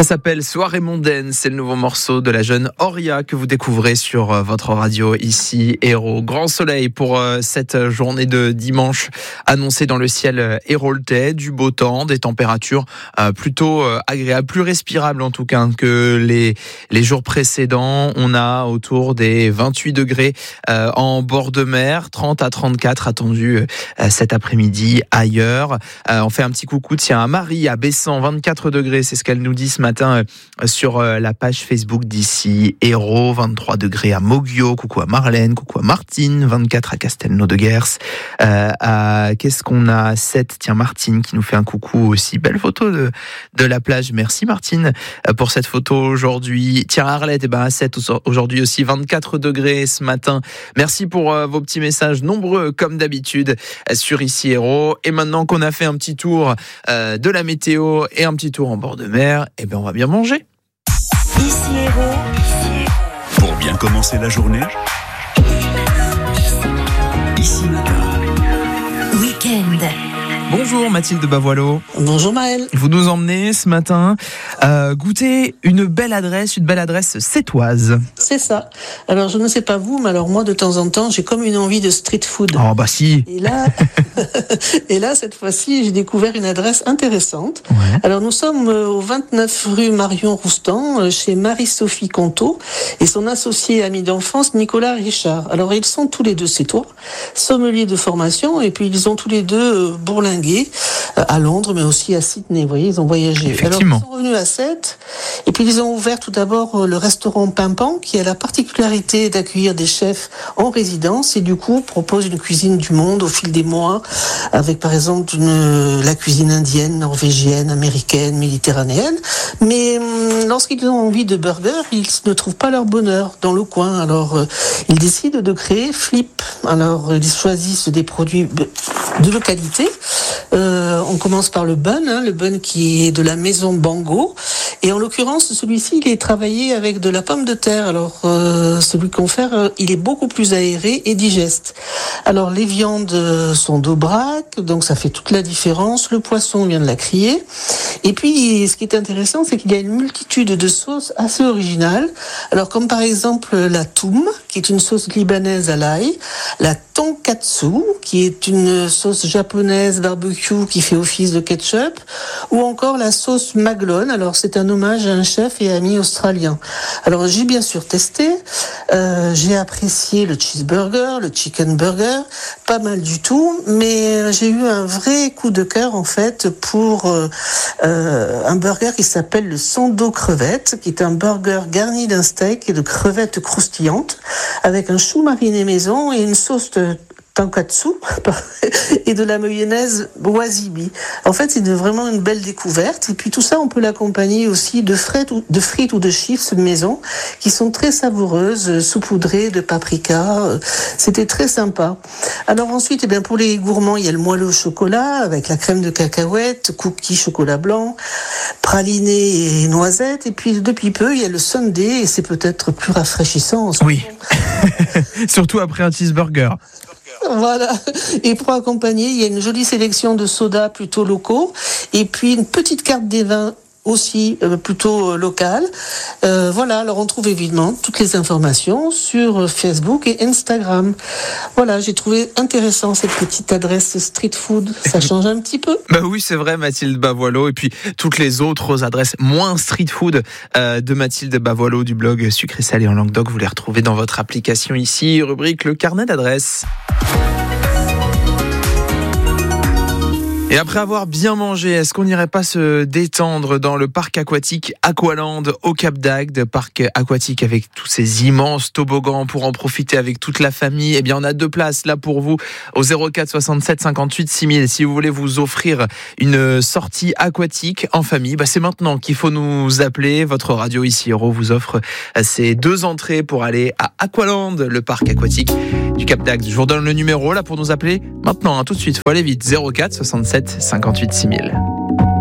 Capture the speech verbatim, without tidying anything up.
Ça s'appelle Soirée mondaine, c'est le nouveau morceau de la jeune Oria que vous découvrez sur votre radio ici, Hérault. Grand soleil pour cette journée de dimanche, annoncée dans le ciel héraultais, du beau temps, des températures plutôt agréables, plus respirables en tout cas que les, les jours précédents. On a autour des vingt-huit degrés en bord de mer, trente à trente-quatre attendus cet après-midi ailleurs. On fait un petit coucou tiens à Marie à Bessan, vingt-quatre degrés, c'est ce qu'elle nous dit ce matin sur la page Facebook d'ici Hérault, vingt-trois degrés à Moguio, coucou à Marlène, coucou à Martine, vingt-quatre à Castelnau-de-Guers. Euh, à, qu'est-ce qu'on a à sept, tiens Martine qui nous fait un coucou aussi, belle photo de, de la plage, merci Martine pour cette photo aujourd'hui. Tiens Arlette, et ben à sept aujourd'hui aussi, vingt-quatre degrés ce matin. Merci pour euh, vos petits messages nombreux comme d'habitude sur ici Hérault. Et maintenant qu'on a fait un petit tour euh, de la météo et un petit tour en bord de mer, et ben on va bien manger. Ici Hérault. Pour bien commencer la journée, ici matin. Week-end. Bonjour Mathilde Bavoileau. Bonjour Maëlle. Vous nous emmenez ce matin euh, goûter une belle adresse, une belle adresse sétoise. C'est ça. Alors je ne sais pas vous, mais alors moi de temps en temps j'ai comme une envie de street food. Oh bah si. Et là, et là cette fois-ci j'ai découvert une adresse intéressante. Ouais. Alors nous sommes au vingt-neuf rue Marion Roustan chez Marie-Sophie Conto et son associé ami d'enfance Nicolas Richard. Alors ils sont tous les deux sétois, sommeliers de formation et puis ils ont tous les deux bourlingué à Londres, mais aussi à Sydney. Vous voyez, ils ont voyagé. Effectivement. Alors, ils sont revenus à Sète, et puis ils ont ouvert tout d'abord le restaurant Pimpan, qui a la particularité d'accueillir des chefs en résidence, et du coup propose une cuisine du monde au fil des mois, avec par exemple une, la cuisine indienne, norvégienne, américaine, méditerranéenne. Mais hum, lorsqu'ils ont envie de burgers, ils ne trouvent pas leur bonheur dans le coin. Alors, euh, ils décident de créer Flip. Alors, ils choisissent des produits de localité. Euh, on commence par le bun, hein, le bun qui est de la maison Bango. Et en l'occurrence, celui-ci, il est travaillé avec de la pomme de terre. Alors, euh, celui qu'on fait, euh, il est beaucoup plus aéré et digeste. Alors, les viandes sont d'Aubrac, donc ça fait toute la différence. Le poisson vient de la criée. Et puis, ce qui est intéressant, c'est qu'il y a une multitude de sauces assez originales. Alors, comme par exemple la toum, qui est une sauce libanaise à l'ail, la tonkatsu, qui est une sauce japonaise barbecue qui fait office de ketchup, ou encore la sauce maglone. Alors, c'est un hommage à un chef et ami australien. Alors, j'ai bien sûr testé. Euh, j'ai apprécié le cheeseburger, le chicken burger, pas mal du tout, mais j'ai eu un vrai coup de cœur, en fait, pour euh, euh, un burger qui s'appelle le Sondo crevette, qui est un burger garni d'un steak et de crevettes croustillantes, avec un chou mariné maison et une sauce de tonkatsu et de la mayonnaise wasabi. En fait, c'est vraiment une belle découverte. Et puis tout ça, on peut l'accompagner aussi de frites ou de, frites ou de chips maison qui sont très savoureuses, saupoudrées de paprika. C'était très sympa. Alors ensuite, eh bien, pour les gourmands, il y a le moelleux au chocolat avec la crème de cacahuète, cookies chocolat blanc, praliné et noisettes. Et puis depuis peu, il y a le sundae et c'est peut-être plus rafraîchissant. Oui. Surtout après un cheeseburger. Voilà. Et pour accompagner, il y a une jolie sélection de sodas plutôt locaux et puis une petite carte des vins aussi euh, plutôt euh, locale. Euh, voilà, alors on trouve évidemment toutes les informations sur Facebook et Instagram. Voilà, j'ai trouvé intéressant cette petite adresse street food. Ça change un petit peu. Bah oui, c'est vrai, Mathilde Bavoileau. Et puis toutes les autres adresses moins street food euh, de Mathilde Bavoileau du blog Sucré Salé en Languedoc, vous les retrouvez dans votre application ici, rubrique le carnet d'adresses. Et après avoir bien mangé, est-ce qu'on n'irait pas se détendre dans le parc aquatique Aqualand au Cap d'Agde, parc aquatique avec tous ces immenses toboggans pour en profiter avec toute la famille? Eh bien, on a deux places là pour vous au zéro quatre soixante-sept cinquante-huit six mille. Si vous voulez vous offrir une sortie aquatique en famille, bah c'est maintenant qu'il faut nous appeler. Votre radio ici Hérault vous offre ces deux entrées pour aller à Aqualand, le parc aquatique du Cap d'Agde. Je vous redonne le numéro là pour nous appeler maintenant, hein, tout de suite. Faut aller vite. zéro quatre soixante-sept cinquante-huit six mille.